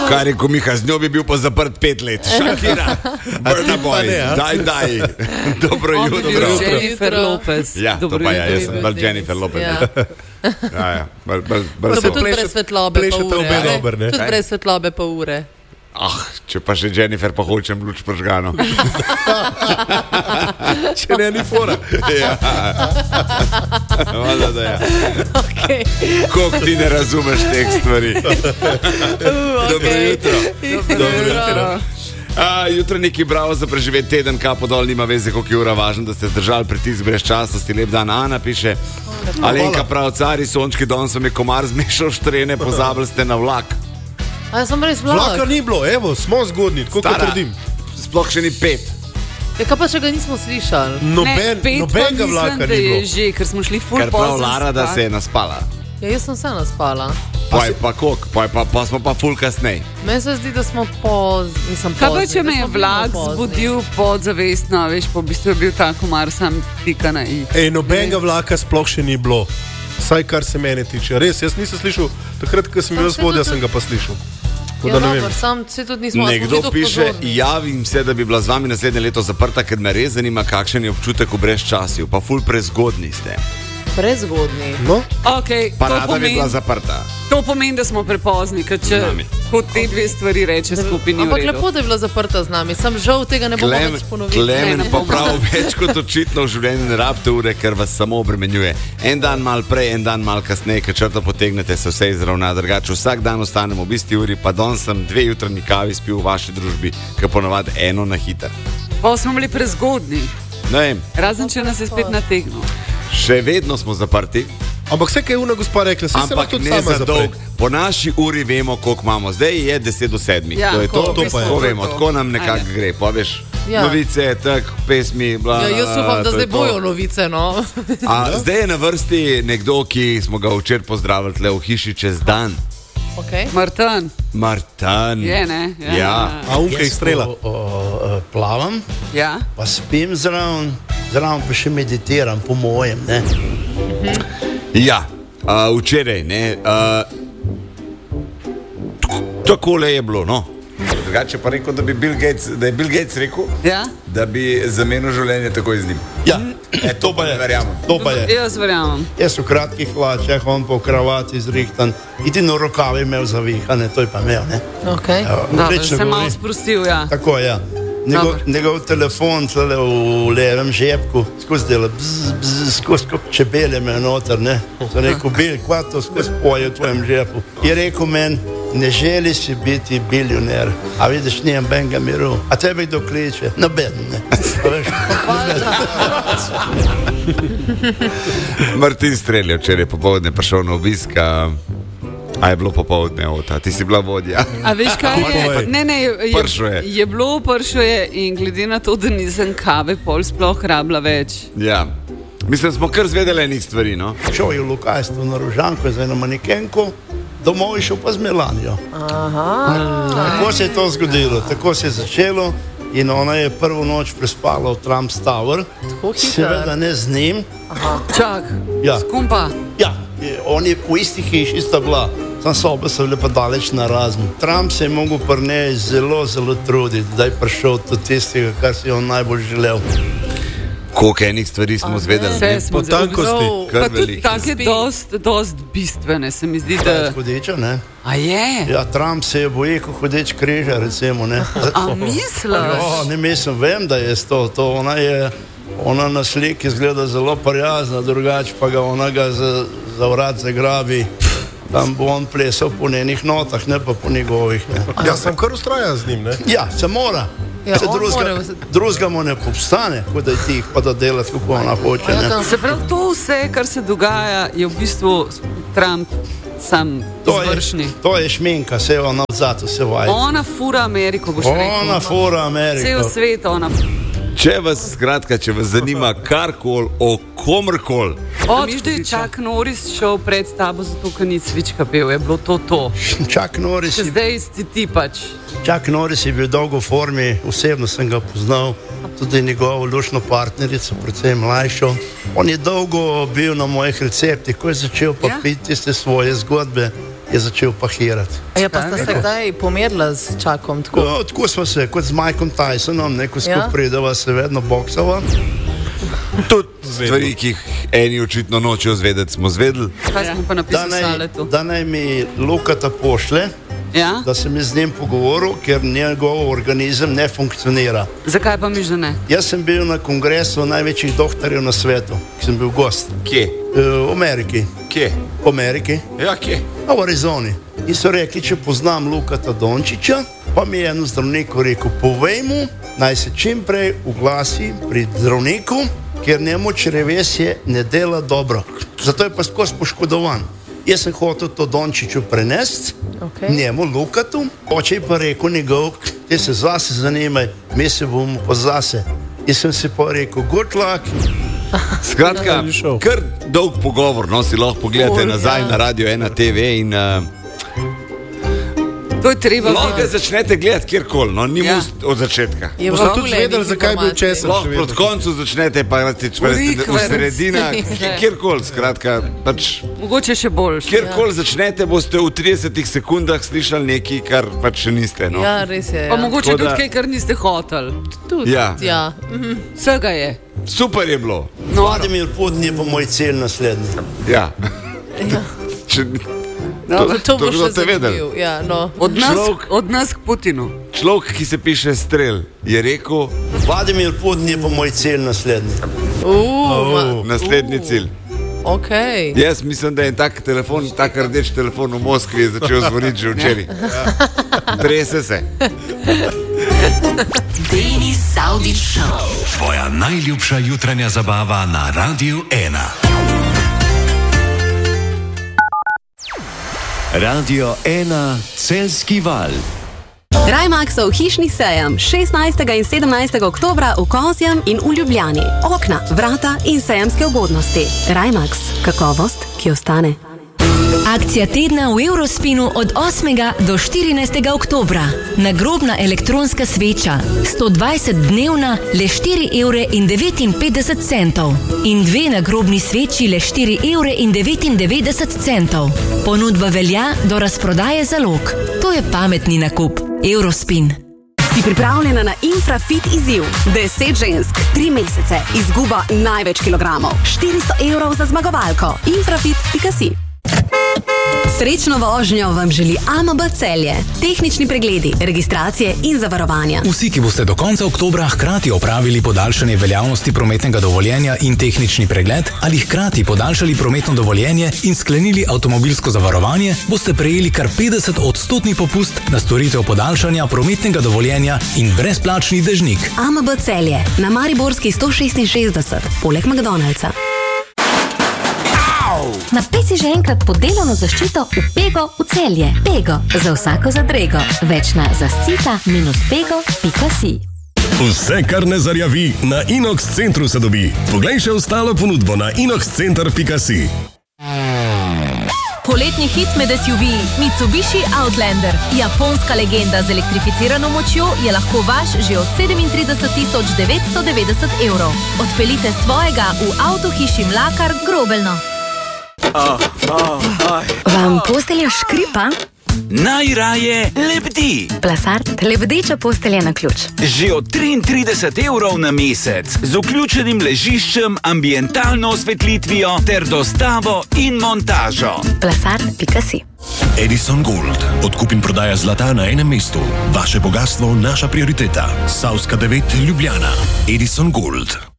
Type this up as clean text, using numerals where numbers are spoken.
Kar je komiha, z njo bi bil pa zaprt 5 let. Šakira, Burna Boy, daj. Dobro jutro. Jennifer Lopez. Ja, to pa jaz sem bolj Jennifer Lopez. Ja. Tudi brez svetlobe pa ure. Tudi brez svetlobe pa ure. Če pa še Jennifer pa hočem luč požgano. Če ne, ni fora. Ja. Hvala, da ja. Koliko ti ne razumeš teh stvari. Dobro jutro. Dobro jutro. Jutranjiki bravo za preživeti teden, kapo dol, nima veze, koliko je ura, važno, da ste zdržali pritisk brezčasnosti. Lep dan, Ana piše. Alenka prav, cari, sončki, danes vam je komar zmešal štrene, pozabili ste na vlak. A jaz sem res vlak. Vlaka ni bilo, evo, smo zgodni, tako kot trdim. Sploh še ni 5. Ja, kaj pa še ga nismo slišali? Nobenega vlaka ni bilo. Že, ker smo šli ful Ker prav Lara, da se je naspala. Ja, jaz sem se naspala. Pa smo pa ful kasnej. Meni se zdi, da smo pozni. Kaj pa, če me je vlak zbudil podzavestno, veš, po bistvu je bil ta komar sam pika na i. Nobenega vlaka sploh še ni bilo. Saj kar se mene tiče. Res, jaz nisem slišal, takrat, ko sem bil spodja, sem ga pa slišal. Ja, dobro, sam se tudi nismo. Nekdo piše, javim se, da bi bila z vami naslednje leto zaprta, ker me res zanima, kakšen je občutek v brezčasju. Pa ful prezgodni ste. Prezgodni. No? Okay, Parada bi bila zaprta. To pomeni, da smo prepozni, ker če kot te dve stvari reče skupaj ni v redu. Ampak lepo, da je bila zaprta z nami. Sam žal tega ne bomo več ponoviti. Klemen pa prav več kot očitno v življenju ne rabite ure, ker vas samo obremenjuje. En dan mal prej, en dan mal kasneje, ker črto potegnete, se vse izravna. Drugače vsak dan ostanemo v isti uri, pa danes sem 2 jutranji kavi spil v vaši družbi, ker ponovadi eno na hiter. Pa smo bili prezgodni. Razen, če nas je spet nategnil. Še vedno smo zaprti. Ampak vse, kaj je una gospa rekla, se ampak tudi ne sama za dolg. Po naši uri vemo, koliko imamo. Zdaj je 10 do 7. Ja, to je to, to vemo. Tako nam nekako gre. Pa veš, novice, tak, pesmi, bla. Ja, jaz upam, da zdaj bojo novice, no. Zdaj je na vrsti nekdo, ki smo ga včeraj pozdravili tle v hiši čez dan. Okay. Martan. Je, ne? Ja. A unka je strela. Plavam, pa spim zraven pa še meditiram, po mojem, ne? Ja, včeraj, ne? Takole je bilo, no. Drugače pa rekel, da je Bill Gates rekel, da bi zamenil življenje takoj z njim. Ja, to pa je. To pa je. Jaz verjamem. Jaz v kratkih hlačah, on po kravati zrihtan, edino rokave imel zavihane, to je pa imel, ne? Okay. Se malo sprostil, ja. Tako, ja. Njegov telefon tle v levem žepku, skozi dela skozi čebele me noter, ne? Sem rekel, Bil, kva to skozi poje v tvojem žepu? Je rekel men, ne želi si biti bilioner, a vidiš, nijem benga miru. A tebe kdo kliče? Noben, ne? Martin Strelj včeraj popoldne prišel na obisk, a je bilo popoldne ota, ti si bila vodja. A veš kaj je? Ne, Pršo je. Je bilo, pršo je in glede na to, da nisem kave pol sploh rabila več. Ja, mislim, smo kar zvedeli enih stvari, no? Šel je v lokajstvo na Rožanko z eno manekenko, domov je šel pa z Melanijo. Tako se je to zgodilo, tako se je začelo in ona je prvo noč prespala v Trump Tower, seveda ne z njim. Čak, s kom pa? Ja, oni v isti hiši sta bila, tam sobe so bile pa daleč na razen. Trump se je mogel pri njej zelo truditi, da je prišel do tistega, kar si on najbolj želel. Koliko enih stvari smo zvedeli? Vse smo potankosti. Pa tudi take dost bistvene, se mi zdi, da... Hodeča, ne? A je? Ja, Trump se je bojil, ko hodeč križa, recimo, ne? A misliš? Ne mislim, vem, da je to. Ona na sliki izgleda zelo prijazna, drugače pa ga ona ga za vrat zagrabi. Tam bo on plesal po njenih notah, ne pa po njegovih. Ja, sem kar ustrajan z njim, ne? Ja, se mora. Drugega mu ne popstane, kot da je tih, pa da dela, kako ona hoče. Se pravi, to vse, kar se dogaja, je v bistvu Trump sam izvršni. To je šminka, se ona zato se vaja. Ona fura Ameriko, boš rekel. Ona fura Ameriko. Cel svet ona fura. Če vas zanima karkoli o komorkoli. Miš, da je Chuck Norris šel pred tabo, zato ker ni cvička pel, je bilo to. Chuck Norris zdaj si ti pač. Chuck Norris je bil dolgo v formi, osebno sem ga poznal, tudi njegovo lušno partnerico, predvsem mlajšo. On je dolgo bil na mojih receptih, ko je začel pa piti tiste svoje zgodbe je začel pahirati. Ja, pa ste se kdaj pomerila z Čakom? Tako smo se, kot z Mikeom Tysonom, ko skupaj prideva, se vedno boksava. Tudi stvari, ki jih eni očitno nočejo zvedeti, smo zvedeli. Kaj smo pa napisali tu? Da naj mi Lukata pošle, da se mi z njim pogovoril, ker njegov organizem ne funkcionira. Zakaj pa mi že ne? Jaz sem bil na kongresu največjih doktorjev na svetu, ki sem bil gost. Kje? V Ameriki. Kje? V Ameriki. Ja, kje? V Arizoni. In so rekli, če poznam Lukata Dončića, pa mi je eno zdravniku rekel, povej mu, naj se čim prej oglasi pri zdravniku, ker njemu črevesje ne dela dobro. Zato je pa skozi poškodovan. Jaz sem hotel to Dončiću prenesti, njemu Lukatu, oče je pa rekel njegov, ti se zase zanimaj, mi se bomo pa zase. Jaz sem si pa rekel, good luck. Skratka, kar dolg pogovor, no, si lahko pogledate nazaj na Radio 1 TV in to je treba lahko začnete gledati kjerkoli, no, ni od začetka. Boste tudi vedeli, zakaj je bil česen. Lahko proti koncu začnete, pa v sredina, kjerkoli, skratka, pač. Mogoče še boljš. Kjerkoli začnete, boste v 30 sekundah slišali nekaj, kar pač še niste, no. Ja, res je. Pa mogoče tudi kaj, kar niste hoteli. Tudi, ja. Vsega je. Super je bilo. Vladimir Putin je pa moj cilj naslednji. Ja. To bo še zanimivo. Ja, no. Od nas k Putinu. Človek, ki se piše Strel, je rekel, Vladimir Putin je pa moj cilj naslednji. Naslednji cilj. Okay. Jaz mislim, da je tak telefon, tak rdeč telefon v Moskvi začel zvoniti že včeraj. Trese se. Denis Saudić Show. Tvoja najljubša jutranja zabava na Radio 1. Radio 1 Celjski val. Rajmaksov hišni sejem 16. in 17. oktobra v Kozjem in v Ljubljani. Okna, vrata in sejemske ugodnosti. Rajmaks, kakovost, ki ostane. Akcija tedna v Eurospinu od 8. do 14. oktobra. Nagrobna elektronska sveča, 120-dnevna, le 4,59 €. In 2 nagrobni sveči, le 4,99 €. Ponudba velja do razprodaje zalog. To je pametni nakup. Eurospin. Si pripravljena na Infrafit izziv? 10 žensk, 3 mesece, izguba največ kilogramov, 400 € za zmagovalko. Infrafit.si. Srečno vožnjo vam želi AMB Celje. Tehnični pregledi, registracije in zavarovanja. Vsi, ki boste do konca oktobra hkrati opravili podaljšanje veljavnosti prometnega dovoljenja in tehnični pregled ali hkrati podaljšali prometno dovoljenje in sklenili avtomobilsko zavarovanje, boste prejeli kar 50% popust na storitev podaljšanja prometnega dovoljenja in brezplačni dežnik. AMB Celje na Mariborski 166, poleg McDonald'sa. Napej si že enkrat pod delovno zaščito v Pego v Celje. Pego, za vsako zadrego. Več na zascita-pego.si. Vse, kar ne zarjavi, na Inox Centru se dobi. Poglej še ostalo ponudbo na inoxcenter.si. Poletni hit med SUV Mitsubishi Outlander. Japonska legenda z elektrificirano močjo je lahko vaš že od 37.990 €. Odpeljite svojega v avtohiši Mlakar Grobelno. Vam postelja škripa? Najraje lebdi. Plasart, lebdeča postelja na ključ. Že od 33 € na mesec, z vključenim ležiščem, ambientalno osvetlitvijo ter dostavo in montažo. Plasart.si. Edison Gold. Odkup in prodaja zlata na enem mestu. Vaše bogastvo, naša prioriteta. Savska 9 Ljubljana. Edison Gold.